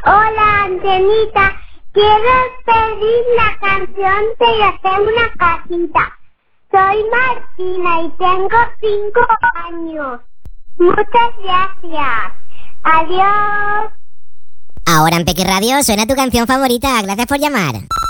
Hola, Antenita. Quiero pedir la canción de hacer una casita. Soy Martina y tengo 5 años. Muchas gracias. Adiós. Ahora en Peque Radio suena tu canción favorita. Gracias por llamar.